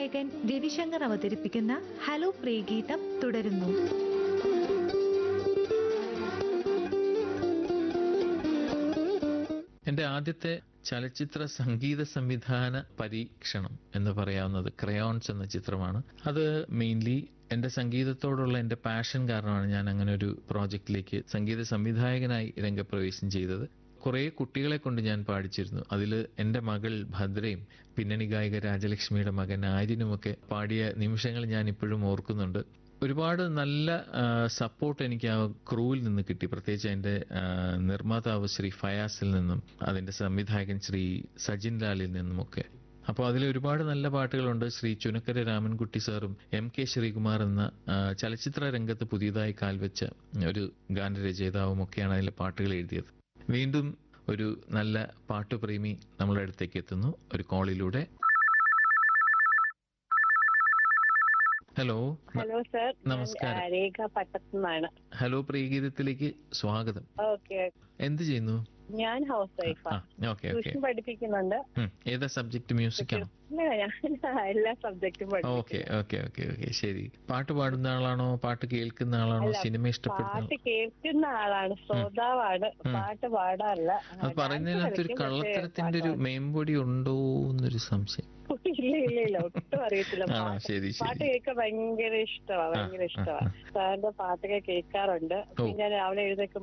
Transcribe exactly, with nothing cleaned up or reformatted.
ഗായകൻ രവിശങ്കർ അവതരിപ്പിക്കുന്ന ഹലോ പ്രിയഗീതം തുടരുന്നു. എൻ്റെ ആദ്യത്തെ ചലച്ചിത്ര സംഗീത സംവിധാന പരീക്ഷണം എന്ന് പറയാവുന്നത് ക്രയോൺസ് എന്ന ചിത്രമാണ്. അത് മെയിൻലി എൻ്റെ സംഗീതത്തോടുള്ള എൻ്റെ പാഷൻ കാരണമാണ് ഞാൻ അങ്ങനെ ഒരു പ്രോജക്റ്റിലേക്ക് സംഗീത സംവിധായകനായി രംഗപ്രവേശം ചെയ്തത്. കുറേ കുട്ടികളെ കൊണ്ട് ഞാൻ പാടിച്ചിരുന്നു. അതിൽ എൻ്റെ മകൾ ഭദ്രയും പിന്നണി ഗായിക രാജലക്ഷ്മിയുടെ മകൻ ആര്യനുമൊക്കെ പാടിയ നിമിഷങ്ങൾ ഞാൻ ഇപ്പോഴും ഓർക്കുന്നുണ്ട്. ഒരുപാട് നല്ല സപ്പോർട്ട് എനിക്ക് ആ ക്രൂവിൽ നിന്ന് കിട്ടി, പ്രത്യേകിച്ച് അതിൻ്റെ നിർമ്മാതാവ് ശ്രീ ഫയാസിൽ നിന്നും അതിൻ്റെ സംവിധായകൻ ശ്രീ സജിൻ ലാലിൽ നിന്നുമൊക്കെ. അപ്പോൾ അതിൽ ഒരുപാട് നല്ല പാട്ടുകളുണ്ട്. ശ്രീ ചുനക്കര രാമൻകുട്ടി സാറും എം കെ ശ്രീകുമാർ എന്ന ചലച്ചിത്ര രംഗത്ത് പുതിയതായി കാൽവെച്ച ഒരു ഗാനരചയിതാവും ഒക്കെയാണ് അതിലെ പാട്ടുകൾ എഴുതിയത്. വീണ്ടും ഒരു നല്ല പാട്ടുപ്രേമി നമ്മുടെ അടുത്തേക്ക് എത്തുന്നു ഒരു കോളിലൂടെ. ഹലോ ഹലോ സർ, നമസ്കാരം. രേഖ പട്ടത്തുനിന്നാണ്. ഹലോ പ്രിയഗീതത്തിലേക്ക് സ്വാഗതം. ഓക്കെ, എന്ത് ചെയ്യുന്നു? ഞാൻ ഹൗസ് വൈഫാണ്. ട്യൂഷൻ പഠിപ്പിക്കുന്നുണ്ട്. ഏതാ സബ്ജക്ട്? മ്യൂസിക് ആണോ? ഞാൻ എല്ലാ സബ്ജക്റ്റും പഠിപ്പിക്കും. ഓക്കെ ഓക്കെ ഓക്കെ ഓക്കെ ശരി. പാട്ട് പാടുന്ന ആളാണോ? പാട്ട് കേൾക്കുന്ന ആളാണോ? സിനിമ ഇഷ്ടപ്പെടുന്ന? പാട്ട് കേൾക്കുന്ന ആളാണ്, ശ്രോതാവാണ്. പാട്ട് പാടാറില്ല. അത് പറയുന്നതിനകത്തൊരു കള്ളത്തരത്തിന്റെ ഒരു മേമ്പൊടി ഉണ്ടോ എന്നൊരു സംശയം. ഇല്ല ഇല്ല ഇല്ല ഒട്ടും അറിയത്തില്ല. പാട്ട് കേൾക്കാൻ ഭയങ്കര ഇഷ്ടമാണ്, ഭയങ്കര ഇഷ്ടമാണ്. സാറിന്റെ പാട്ടൊക്കെ കേൾക്കാറുണ്ട്. ഞാൻ രാവിലെ എഴുന്നേൽക്കുമ്പോൾ